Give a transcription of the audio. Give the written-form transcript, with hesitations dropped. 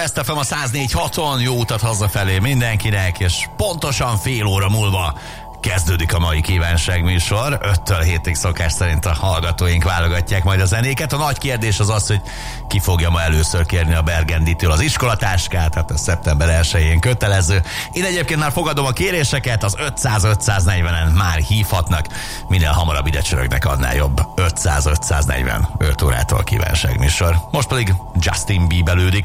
Ezt a 104.6-on, jó utat hazafelé mindenkinek, és pontosan fél óra múlva kezdődik a mai kívánságműsor. 5-től 7-ig szokás szerint a hallgatóink válogatják majd a zenéket. A nagy kérdés az az, hogy ki fogja ma először kérni a Burgundytől az iskolatáskát, hát ez szeptember 1-én kötelező. Én egyébként már fogadom a kéréseket, az 500-540-en már hívhatnak. Minél hamarabb ide csörögnek, annál jobb. 500-540, 5 órától kívánságműsor. Most pedig Justin Bieber-lődik.